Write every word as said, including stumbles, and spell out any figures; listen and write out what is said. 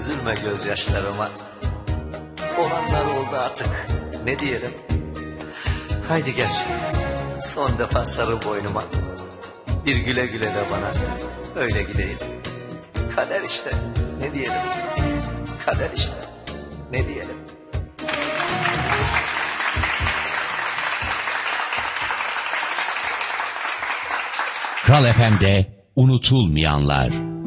üzülme gözyaşlarıma. Olanlar oldu artık, ne diyelim. Haydi gel, son defa sarıl boynuma. Bir güle güle de bana, öyle gideyim. Kader işte, ne diyelim. Kader işte, ne diyelim. Kral F M'de unutulmayanlar.